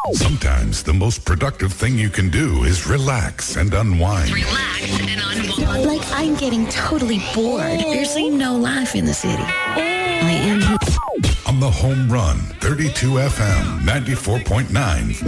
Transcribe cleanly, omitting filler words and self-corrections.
Sometimes the most productive thing you can do is relax and unwind. Relax and unwind. Like I'm getting totally bored. There's no life in the city. I am On the Home Run, 32 FM, 94.9.